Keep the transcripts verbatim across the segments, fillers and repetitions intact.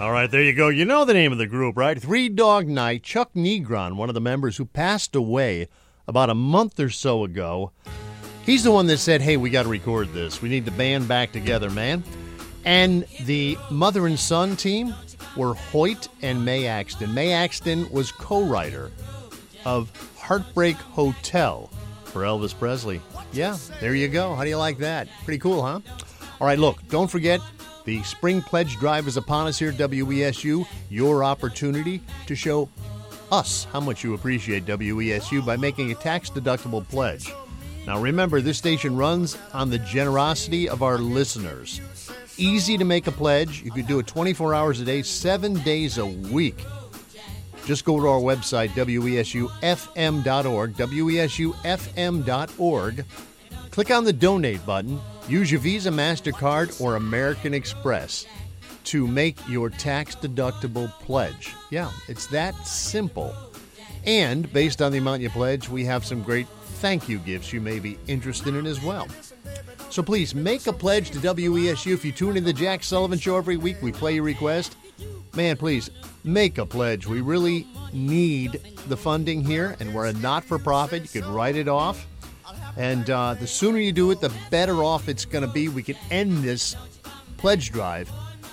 All right, there you go. You know the name of the group, right? Three Dog Night. Chuck Negron, one of the members who passed away about a month or so ago. He's the one that said, hey, we got to record this. We need the band back together, man. And the mother and son team were Hoyt and Mae Axton. Mae Axton was co-writer of Heartbreak Hotel for Elvis Presley. Yeah, there you go. How do you like that? Pretty cool, huh? All right, look, don't forget, the Spring Pledge Drive is upon us here at W E S U. Your opportunity to show us how much you appreciate W E S U by making a tax-deductible pledge. Now, remember, this station runs on the generosity of our listeners. Easy to make a pledge. You can do it twenty-four hours a day, seven days a week. Just go to our website, W E S U F M dot org, W E S U F M dot org. Click on the donate button. Use your Visa, MasterCard, or American Express to make your tax-deductible pledge. Yeah, it's that simple. And based on the amount you pledge, we have some great thank you gifts you may be interested in as well. So please make a pledge to W E S U. If you tune in the Jack Sullivan Show every week, we play your request. Man, please make a pledge. We really need the funding here, and we're a not-for-profit. You can write it off. And uh, the sooner you do it, the better off it's going to be. We can end this pledge drive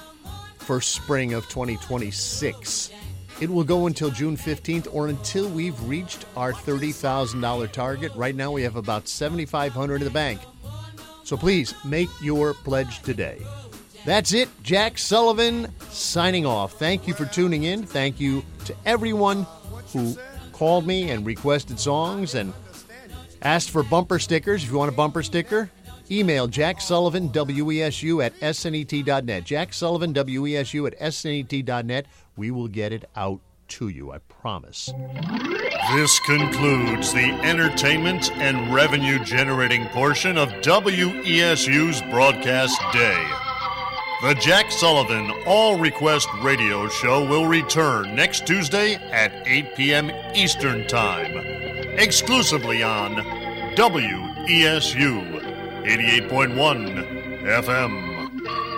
for spring of twenty twenty-six. It will go until June fifteenth or until we've reached our thirty thousand dollars target. Right now we have about seven thousand five hundred dollars in the bank. So please make your pledge today. That's it. Jack Sullivan signing off. Thank you for tuning in. Thank you to everyone who called me and requested songs and asked for bumper stickers. If you want a bumper sticker, email Jack Sullivan, W E S U at S N E T dot net. Jack Sullivan, W E S U at S N E T dot net. We will get it out to you, I promise. This concludes the entertainment and revenue-generating portion of W E S U's broadcast day. The Jack Sullivan All Request Radio Show will return next Tuesday at eight p.m. Eastern Time, exclusively on W E S U eighty-eight point one F M.